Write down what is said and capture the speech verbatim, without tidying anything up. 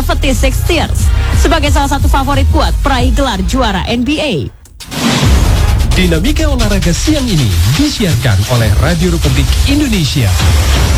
seventy-six ers sebagai salah satu favorit kuat peraih gelar juara N B A. Dinamika olahraga siang ini disiarkan oleh Radio Republik Indonesia.